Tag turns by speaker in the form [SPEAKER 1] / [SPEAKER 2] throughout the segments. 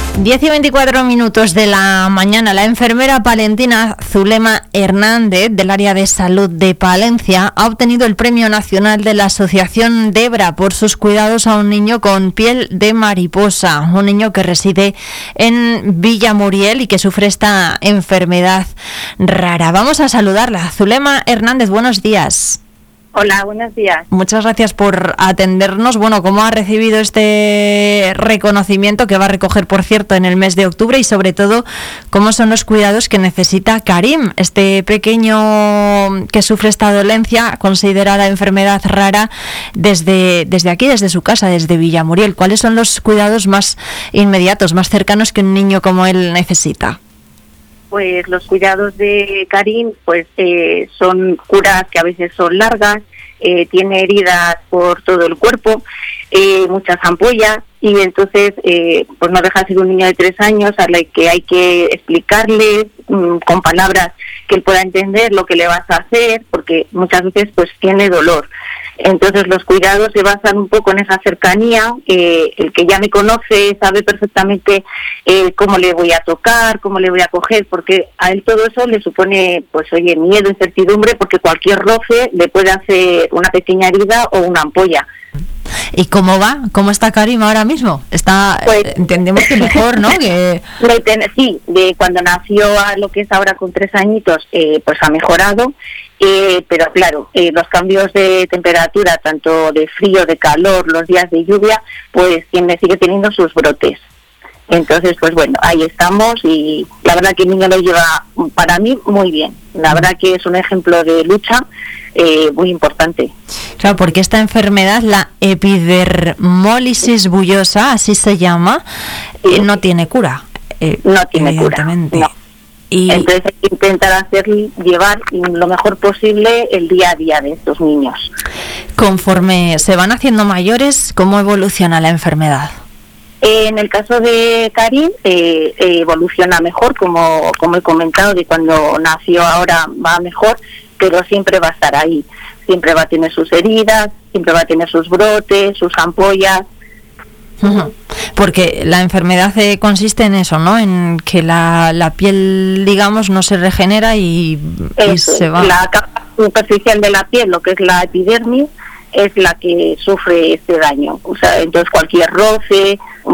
[SPEAKER 1] 10:24 de la mañana, la enfermera palentina Zulema Hernández, del área de salud de Palencia, ha obtenido el Premio Nacional de la Asociación Debra por sus cuidados a un niño con piel de mariposa, un niño que reside en Villamuriel y que sufre esta enfermedad rara. Vamos a saludarla. Zulema Hernández, buenos días.
[SPEAKER 2] Hola, buenos días.
[SPEAKER 1] Muchas gracias por atendernos. Bueno, ¿cómo ha recibido este reconocimiento que va a recoger, por cierto, en el mes de octubre? Y sobre todo, ¿cómo son los cuidados que necesita Karim, este pequeño que sufre esta dolencia, considerada enfermedad rara, desde aquí, desde su casa, desde Villamuriel? ¿Cuáles son los cuidados más inmediatos, más cercanos que un niño como él necesita?
[SPEAKER 2] Pues los cuidados de Karim son curas que a veces son largas, tiene heridas por todo el cuerpo, muchas ampollas, y entonces pues no deja de ser un niño de 3 años a la que hay que explicarle con palabras que él pueda entender lo que le vas a hacer, porque muchas veces pues tiene dolor. Entonces los cuidados se basan un poco en esa cercanía, el que ya me conoce sabe perfectamente cómo le voy a tocar, cómo le voy a coger, porque a él todo eso le supone, pues oye, miedo, incertidumbre, porque cualquier roce le puede hacer una pequeña herida o una ampolla.
[SPEAKER 1] ¿Y cómo va? ¿Cómo está Karim ahora mismo? Está, pues, entendemos que mejor, ¿no?
[SPEAKER 2] Sí, de cuando nació a lo que es ahora con 3 añitos, pues ha mejorado. Pero claro, los cambios de temperatura, tanto de frío, de calor, los días de lluvia, pues sigue teniendo sus brotes. Entonces, pues bueno, ahí estamos, y la verdad que el niño lo lleva, para mí, muy bien. La verdad que es un ejemplo de lucha muy importante.
[SPEAKER 1] Claro, porque esta enfermedad, la epidermólisis bullosa, así se llama, no tiene cura.
[SPEAKER 2] No tiene cura, no. Y entonces hay que intentar llevar lo mejor posible el día a día de estos niños.
[SPEAKER 1] Conforme se van haciendo mayores, ¿cómo evoluciona la enfermedad?
[SPEAKER 2] En el caso de Karim, evoluciona mejor, como he comentado, de cuando nació ahora va mejor, pero siempre va a estar ahí. Siempre va a tener sus heridas, siempre va a tener sus brotes, sus ampollas.
[SPEAKER 1] Porque la enfermedad consiste en eso, ¿no? En que la piel, digamos, no se regenera y se va. La
[SPEAKER 2] capa superficial de la piel, lo que es la epidermis, es la que sufre este daño. O sea, entonces cualquier roce,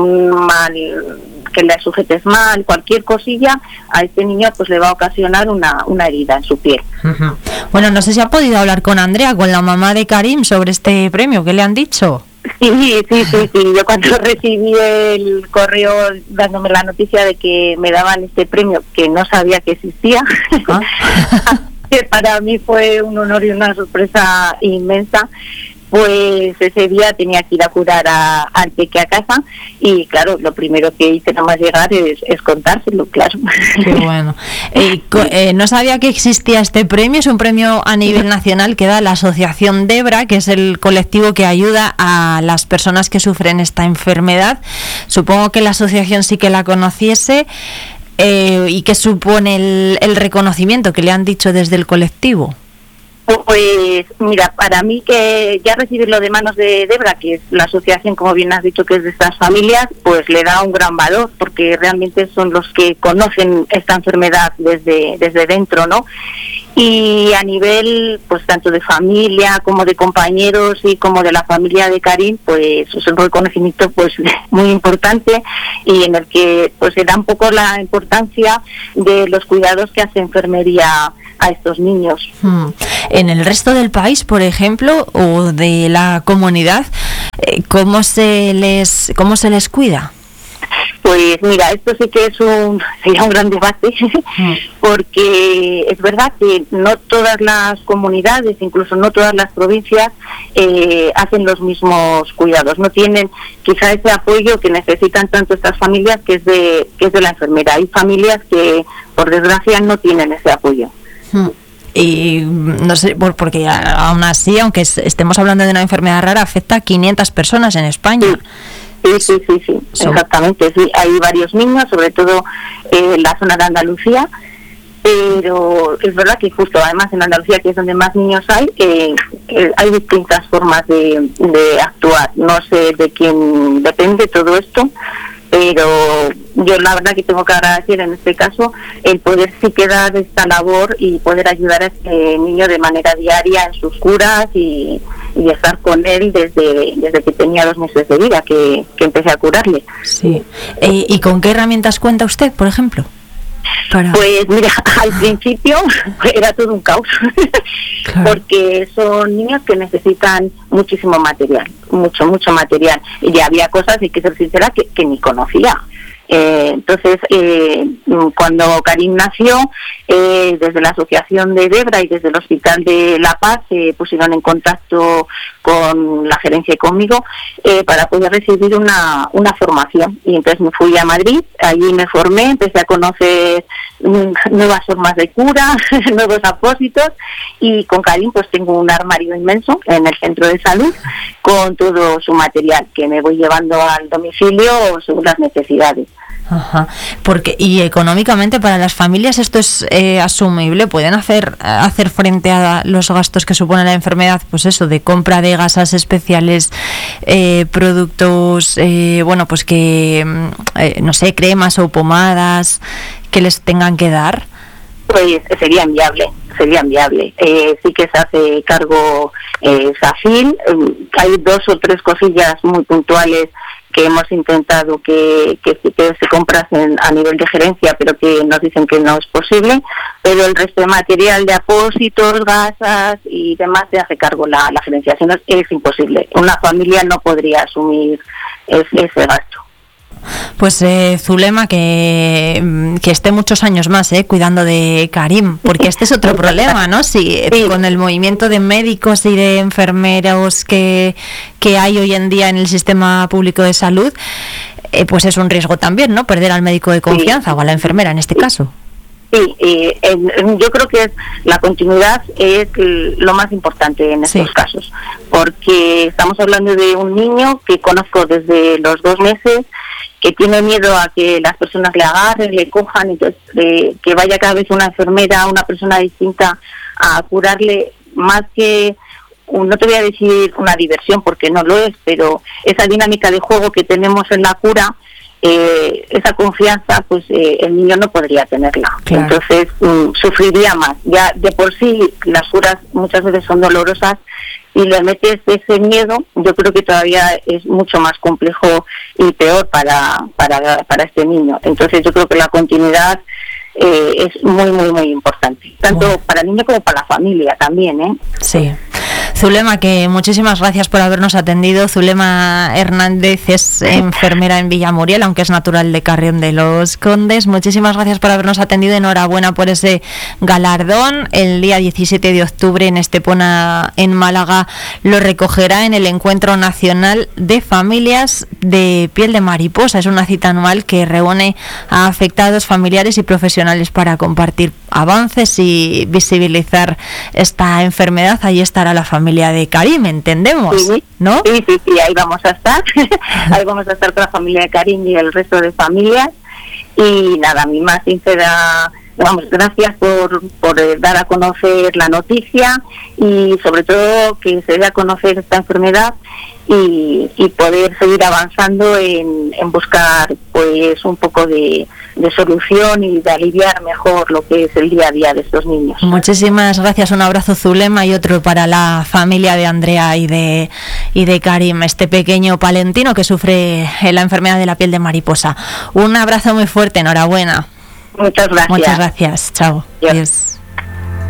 [SPEAKER 2] que le sujetes mal, cualquier cosilla, a este niño pues le va a ocasionar una herida en su piel.
[SPEAKER 1] Bueno, no sé si ha podido hablar con Andrea, con la mamá de Karim, sobre este premio. ¿Qué le han dicho?
[SPEAKER 2] Sí. Yo cuando recibí el correo dándome la noticia de que me daban este premio, que no sabía que existía, que para mí fue un honor y una sorpresa inmensa, pues ese día tenía que ir a curar al peque a casa, y claro, lo primero que hice nada más llegar es contárselo, claro.
[SPEAKER 1] Qué bueno. No sabía que existía este premio. Es un premio a nivel nacional que da la Asociación Debra, que es el colectivo que ayuda a las personas que sufren esta enfermedad. Supongo que la asociación sí que la conociese. ¿Y qué supone el reconocimiento que le han dicho desde el colectivo?
[SPEAKER 2] Pues mira, para mí que ya recibirlo de manos de Debra, que es la asociación, como bien has dicho, que es de estas familias, pues le da un gran valor, porque realmente son los que conocen esta enfermedad desde dentro, ¿no? Y a nivel, pues tanto de familia como de compañeros y como de la familia de Karim, pues es un reconocimiento pues muy importante, y en el que pues se da un poco la importancia de los cuidados que hace enfermería a estos niños.
[SPEAKER 1] En el resto del país, por ejemplo, o de la comunidad, ¿cómo se les cuida?
[SPEAKER 2] Pues mira, esto sí que sería un gran debate, porque es verdad que no todas las comunidades, incluso no todas las provincias, hacen los mismos cuidados, no tienen quizá ese apoyo que necesitan tanto estas familias, que es de la enfermera. Hay familias que, por desgracia, no tienen ese apoyo.
[SPEAKER 1] Y no sé, porque aún así, aunque estemos hablando de una enfermedad rara, afecta a 500 personas en España.
[SPEAKER 2] Sí, exactamente. Sí, hay varios niños, sobre todo en la zona de Andalucía, pero es verdad que justo además en Andalucía, que es donde más niños hay distintas formas de actuar. No sé de quién depende todo esto, pero yo la verdad que tengo que agradecer en este caso el poder sí que dar esta labor y poder ayudar a este niño de manera diaria en sus curas y estar con él desde que tenía 2 meses de vida, que empecé a curarle.
[SPEAKER 1] Sí. ¿Y con qué herramientas cuenta usted, por ejemplo?
[SPEAKER 2] Pues mira, al principio era todo un caos, claro. Porque son niños que necesitan muchísimo material, mucho material, y había cosas, hay que ser sincera, que ni conocía. Entonces, cuando Karim nació, desde la Asociación de Debra y desde el Hospital de La Paz se pusieron en contacto con la gerencia y conmigo para poder recibir una formación. Y entonces me fui a Madrid, allí me formé, empecé a conocer nuevas formas de cura, nuevos apósitos, y con Karim pues tengo un armario inmenso en el centro de salud con todo su material que me voy llevando al domicilio según las necesidades.
[SPEAKER 1] Ajá. Y económicamente para las familias esto es asumible, pueden hacer frente a los gastos que supone la enfermedad, pues eso, de compra de gasas especiales, productos, pues que no sé, cremas o pomadas que les tengan que dar.
[SPEAKER 2] Pues sería inviable. Sí que se hace cargo SAFIL. Hay 2 o 3 cosillas muy puntuales que hemos intentado que se comprasen a nivel de gerencia, pero que nos dicen que no es posible, pero el resto de material de apósitos, gasas y demás se hace cargo la gerencia. Si no, es imposible. Una familia no podría asumir ese gasto.
[SPEAKER 1] Pues Zulema, que esté muchos años más cuidando de Karim, porque este es otro problema, ¿no? Sí. Con el movimiento de médicos y de enfermeros que hay hoy en día en el sistema público de salud, pues es un riesgo también, ¿no? Perder al médico de confianza o a la enfermera en este caso.
[SPEAKER 2] Sí, yo creo que la continuidad es lo más importante en estos casos, porque estamos hablando de un niño que conozco desde los 2 meses, que tiene miedo a que las personas le agarren, le cojan, entonces que vaya cada vez una enfermera, una persona distinta a curarle, más que, no te voy a decir una diversión porque no lo es, pero esa dinámica de juego que tenemos en la cura, esa confianza, pues el niño no podría tenerla. Claro. Entonces sufriría más. Ya de por sí las curas muchas veces son dolorosas, y le metes ese miedo, yo creo que todavía es mucho más complejo y peor para este niño. Entonces yo creo que la continuidad es muy importante, tanto para el niño como para la familia también,
[SPEAKER 1] Sí. Zulema, que muchísimas gracias por habernos atendido. Zulema Hernández es enfermera en Villamuriel, aunque es natural de Carrión de los Condes. Muchísimas gracias por habernos atendido. Enhorabuena por ese galardón. El día 17 de octubre en Estepona, en Málaga, lo recogerá en el Encuentro Nacional de Familias de Piel de Mariposa. Es una cita anual que reúne a afectados, familiares y profesionales para compartir avances y visibilizar esta enfermedad. Allí estará la familia de Karim, entendemos,
[SPEAKER 2] sí,
[SPEAKER 1] ¿no?
[SPEAKER 2] Sí, ahí vamos a estar. Ahí vamos a estar con la familia de Karim y el resto de familias. Y nada, mi más sincera, gracias por dar a conocer la noticia y sobre todo que se dé a conocer esta enfermedad y poder seguir avanzando en buscar pues un poco de solución y de aliviar mejor lo que es el día a día de estos niños.
[SPEAKER 1] Muchísimas gracias, un abrazo Zulema y otro para la familia de Andrea y de Karim, este pequeño palentino que sufre la enfermedad de la piel de mariposa. Un abrazo muy fuerte, enhorabuena.
[SPEAKER 2] Muchas gracias.
[SPEAKER 1] Muchas gracias, chao. Adiós.